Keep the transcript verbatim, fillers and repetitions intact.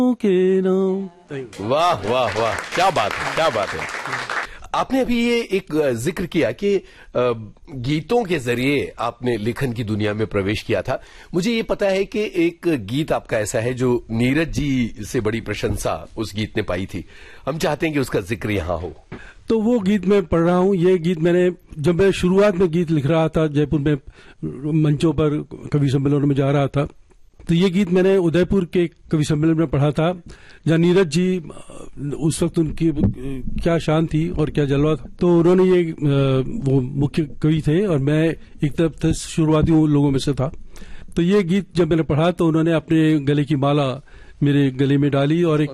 के नाम। वाह वाह वाह, क्या बात है, क्या बात है। आपने अभी ये एक जिक्र किया कि गीतों के जरिए आपने लेखन की दुनिया में प्रवेश किया था। मुझे ये पता है कि एक गीत आपका ऐसा है जो नीरज जी से बड़ी प्रशंसा उस गीत ने पाई थी। हम चाहते हैं कि उसका जिक्र यहाँ हो। तो वो गीत मैं पढ़ रहा हूँ। ये गीत मैंने जब मैं शुरुआत में गीत लिख रहा था, जयपुर में मंचों पर कवि सम्मेलन में जा रहा था, तो ये गीत मैंने उदयपुर के कवि सम्मेलन में पढ़ा था, जहाँ नीरज जी उस वक्त उनकी क्या शान थी और क्या जलवा था। तो उन्होंने ये वो मुख्य कवि थे और मैं एक तरफ से शुरुआती लोगों में से था। तो ये गीत जब मैंने पढ़ा तो उन्होंने अपने गले की माला मेरे गले में डाली और एक